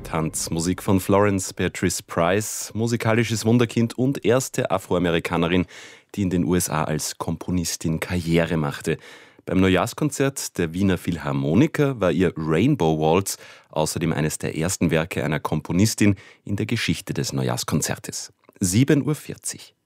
Tanz, Musik von Florence Beatrice Price, musikalisches Wunderkind und erste Afroamerikanerin, die in den USA als Komponistin Karriere machte. Beim Neujahrskonzert der Wiener Philharmoniker war ihr Rainbow Waltz außerdem eines der ersten Werke einer Komponistin in der Geschichte des Neujahrskonzertes. 7:40 Uhr.